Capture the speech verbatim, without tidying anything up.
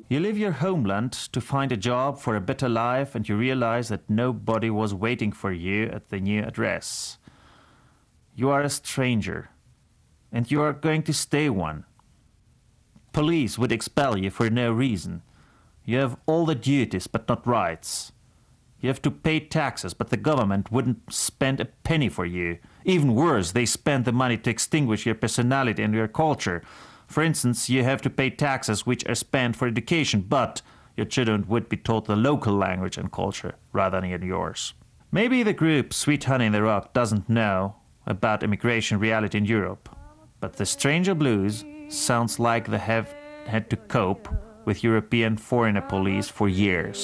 You leave your homeland to find a job for a better life, and you realize that nobody was waiting for you at the new address. You are a stranger, and you are going to stay one. Police would expel you for no reason. You have all the duties but not rights. You have to pay taxes, but the government wouldn't spend a penny for you. Even worse, they spend the money to extinguish your personality and your culture. For instance, you have to pay taxes which are spent for education, but your children would be taught the local language and culture rather than yours. Maybe the group Sweet Honey in the Rock doesn't know about immigration reality in Europe, but the Stranger Blues sounds like they have had to cope with European foreigner police for years.